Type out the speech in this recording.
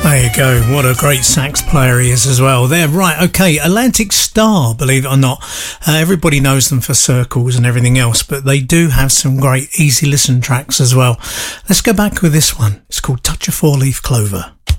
There you go. What a great sax player he is as well. There, right, okay. Atlantic Starr, believe it or not. Everybody knows them for Circles and everything else, but they do have some great easy listen tracks as well. Let's go back with this one. It's called Touch a Four-Leaf Clover.